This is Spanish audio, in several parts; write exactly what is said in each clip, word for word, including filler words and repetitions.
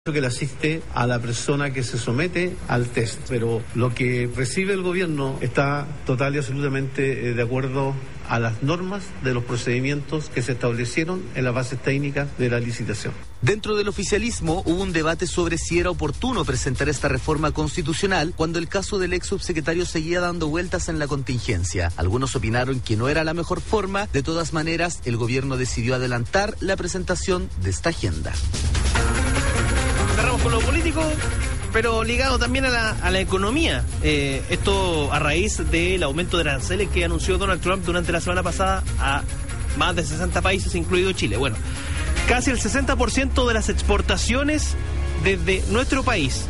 que le asiste a la persona que se somete al test, pero lo que recibe el gobierno está total y absolutamente de acuerdo a las normas de los procedimientos que se establecieron en las bases técnicas de la licitación. Dentro del oficialismo hubo un debate sobre si era oportuno presentar esta reforma constitucional cuando el caso del ex subsecretario seguía dando vueltas en la contingencia. Algunos opinaron que no era la mejor forma. De todas maneras, el gobierno decidió adelantar la presentación de esta agenda. Cerramos con lo político, pero ligado también a la, a la economía. Eh, esto a raíz del aumento de aranceles que anunció Donald Trump durante la semana pasada a más de sesenta países, incluido Chile. Bueno, casi el sesenta por ciento de las exportaciones desde nuestro país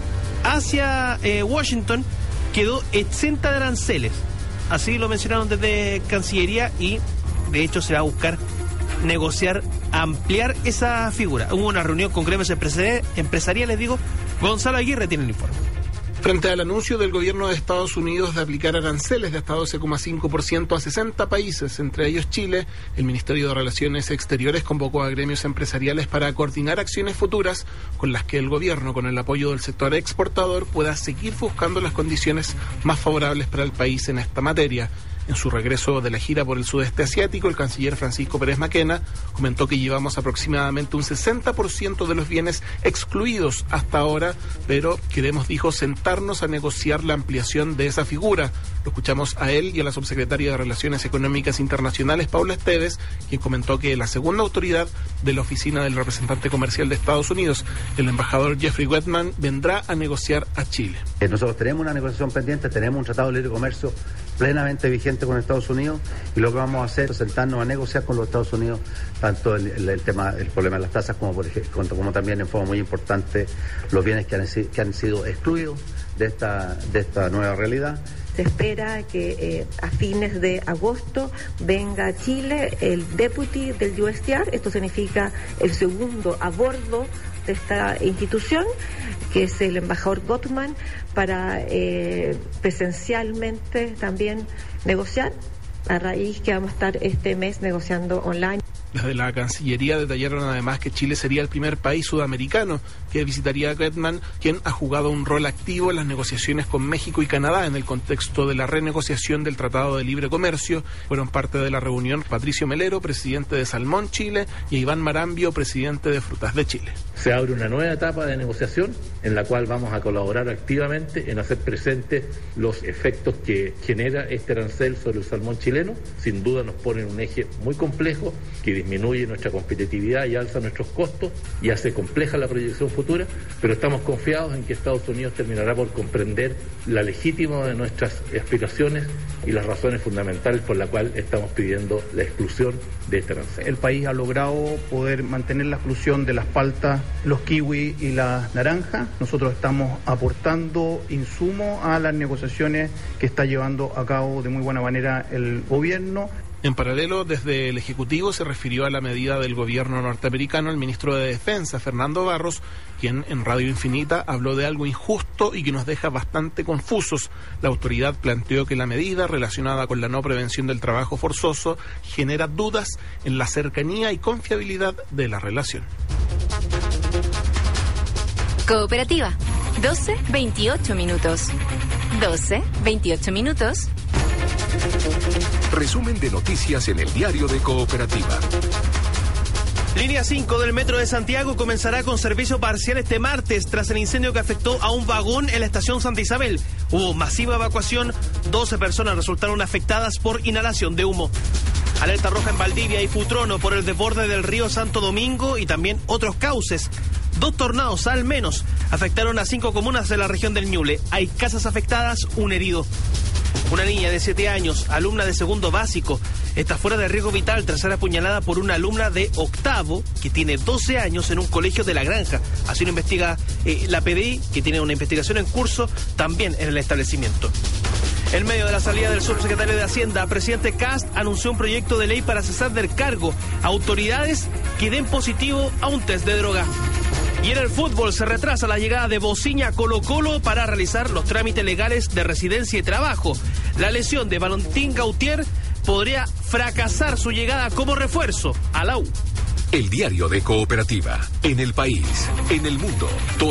hacia eh, Washington quedó exenta de aranceles. Así lo mencionaron desde Cancillería y de hecho se va a buscar negociar, ampliar esa figura. Hubo una reunión con gremios empresariales, digo. Gonzalo Aguirre tiene el informe. Frente al anuncio del gobierno de Estados Unidos de aplicar aranceles de hasta doce coma cinco por ciento a sesenta países, entre ellos Chile, el Ministerio de Relaciones Exteriores convocó a gremios empresariales para coordinar acciones futuras con las que el gobierno, con el apoyo del sector exportador, pueda seguir buscando las condiciones más favorables para el país en esta materia. En su regreso de la gira por el sudeste asiático, el canciller Francisco Pérez Maquena comentó que llevamos aproximadamente un sesenta por ciento de los bienes excluidos hasta ahora, pero queremos, dijo, sentarnos a negociar la ampliación de esa figura. Lo escuchamos a él y a la subsecretaria de Relaciones Económicas Internacionales, Paula Esteves, quien comentó que la segunda autoridad de la oficina del representante comercial de Estados Unidos, el embajador Jeffrey Wetman, vendrá a negociar a Chile. Nosotros tenemos una negociación pendiente, tenemos un tratado de libre comercio plenamente vigente con Estados Unidos y lo que vamos a hacer es sentarnos a negociar con los Estados Unidos tanto el, el, el tema, el problema de las tasas como, por ejemplo, como también en forma muy importante los bienes que han, que han sido excluidos de esta, de esta nueva realidad. Se espera que eh, a fines de agosto venga a Chile el deputy del U S T R, esto significa el segundo a bordo de esta institución, que es el embajador Gottman, para eh, presencialmente también negociar, a raíz que vamos a estar este mes negociando online. Desde la Cancillería detallaron además que Chile sería el primer país sudamericano que visitaría a Gottman, quien ha jugado un rol activo en las negociaciones con México y Canadá en el contexto de la renegociación del Tratado de Libre Comercio. Fueron parte de la reunión Patricio Melero, presidente de Salmón Chile, y Iván Marambio, presidente de Frutas de Chile. Se abre una nueva etapa de negociación en la cual vamos a colaborar activamente en hacer presentes los efectos que genera este arancel sobre el salmón chileno. Sin duda nos pone en un eje muy complejo que disminuye nuestra competitividad y alza nuestros costos y hace compleja la proyección futura, pero estamos confiados en que Estados Unidos terminará por comprender la legítima de nuestras aspiraciones y las razones fundamentales por las cuales estamos pidiendo la exclusión de este arancel. El país ha logrado poder mantener la exclusión de las paltas, los kiwi y las naranjas. Nosotros estamos aportando insumos a las negociaciones que está llevando a cabo de muy buena manera el gobierno. En paralelo, desde el Ejecutivo se refirió a la medida del gobierno norteamericano el ministro de Defensa, Fernando Barros, quien en Radio Infinita habló de algo injusto y que nos deja bastante confusos. La autoridad planteó que la medida relacionada con la no prevención del trabajo forzoso genera dudas en la cercanía y confiabilidad de la relación. Cooperativa, doce veintiocho minutos. doce veintiocho minutos. Resumen de noticias en el diario de Cooperativa. Línea cinco del Metro de Santiago comenzará con servicio parcial este martes tras el incendio que afectó a un vagón en la estación Santa Isabel. Hubo masiva evacuación, doce personas resultaron afectadas por inhalación de humo. Alerta roja en Valdivia y Futrono por el desborde del río Santo Domingo y también otros cauces. Dos tornados, al menos, afectaron a cinco comunas de la región del Ñuble. Hay casas afectadas, un herido. Una niña de siete años, alumna de segundo básico, está fuera de riesgo vital tras ser apuñalada por una alumna de octavo que tiene doce años en un colegio de La Granja. Así lo investiga eh, la P D I, que tiene una investigación en curso también en el establecimiento. En medio de la salida del subsecretario de Hacienda, presidente Kast anunció un proyecto de ley para cesar del cargo a autoridades que den positivo a un test de droga. Y en el fútbol se retrasa la llegada de Bociña a Colo-Colo para realizar los trámites legales de residencia y trabajo. La lesión de Valentín Gautier podría fracasar su llegada como refuerzo a la U. El diario de Cooperativa. En el país, en el mundo.